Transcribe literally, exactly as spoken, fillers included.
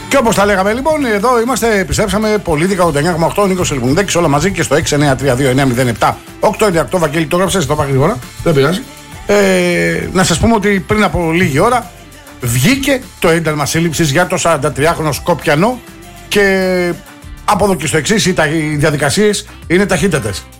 Και όπως τα λέγαμε λοιπόν, εδώ είμαστε, επιστρέψαμε Πολίτικα ογδόντα εννιά κόμμα οκτώ, Νίκος Ελμουνδέκης, όλα μαζί και στο έξι εννιά τρία δύο εννιά μηδέν επτά οκτώ εννιά οκτώ. Βαγγέλη, το έγραψες, το είπα γρήγορα, δεν πειράζει. Ε, να σας πούμε ότι πριν από λίγη ώρα βγήκε το ένταλμα σύλληψης για το σαραντατριάχρονο Σκοπιανό και από εδώ και στο εξής οι διαδικασίες είναι ταχύτατες.